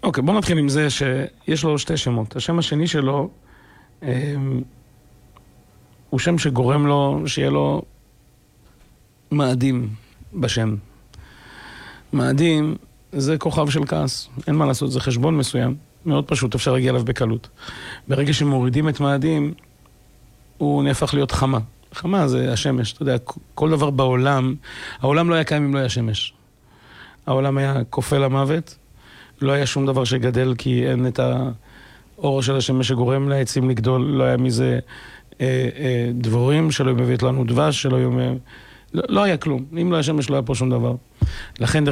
אוקיי, בוא נתחיל עם זה שיש לו שתי שמות. השם השני שלו הוא שם שגורם לו, שיהיה לו מאדים בשם. מאדים זה כוכב של כעס, אין מה לעשות, זה חשבון מסוים, מאוד פשוט, אפשר להגיע אליו בקלות. ברגע שמורידים את מאדים, הוא נהפך להיות חמה. חמה זה השמש, אתה יודע, כל דבר בעולם, העולם לא היה קיים אם לא היה שמש. העולם היה כופה למוות, לא היה שום דבר שגדל כי אין את האור של השמש שגורם לעצים לגדול, לא היה מזה דבורים שלא יביא לנו דבש, לא היה כלום. אם לא היה שמש לא היה פה שום דבר. לכן